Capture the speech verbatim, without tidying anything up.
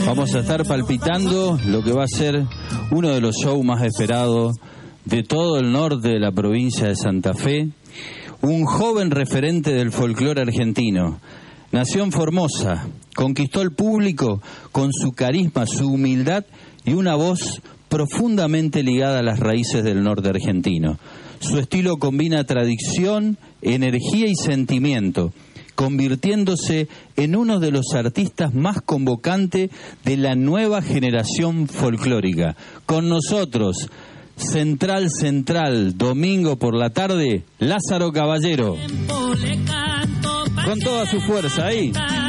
Vamos a estar palpitando lo que va a ser uno de los shows más esperados de todo el norte de la provincia de Santa Fe. Un joven referente del folclore argentino. Nació en Formosa, conquistó al público con su carisma, su humildad y una voz profundamente ligada a las raíces del norte argentino. Su estilo combina tradición, energía y sentimiento, convirtiéndose en uno de los artistas más convocantes de la nueva generación folclórica. Con nosotros, Central Central, domingo por la tarde, Lázaro Caballero. Con toda su fuerza ahí.